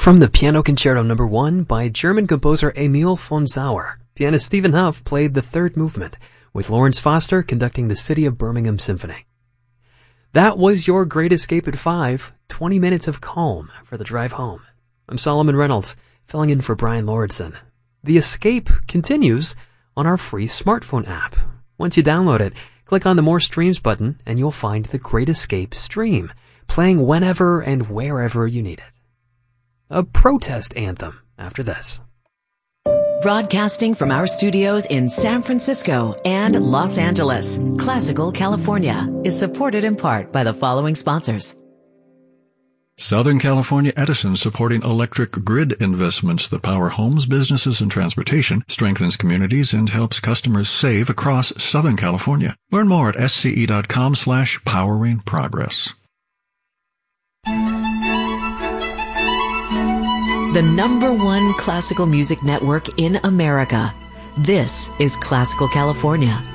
From the Piano Concerto No. 1 by German composer Emil von Sauer, pianist Stephen Huff played the third movement, with Lawrence Foster conducting the City of Birmingham Symphony. That was your Great Escape at 5, 20 minutes of calm for the drive home. I'm Solomon Reynolds, filling in for Brian Lauritsen. The Escape continues on our free smartphone app. Once you download it, click on the More Streams button and you'll find the Great Escape stream, playing whenever and wherever you need it. A protest anthem after this. Broadcasting from our studios in San Francisco and Los Angeles, Classical California is supported in part by the following sponsors. Southern California Edison, supporting electric grid investments that power homes, businesses, and transportation, strengthens communities, and helps customers save across Southern California. Learn more at sce.com/poweringprogress. The #1 classical music network in America. This is Classical California.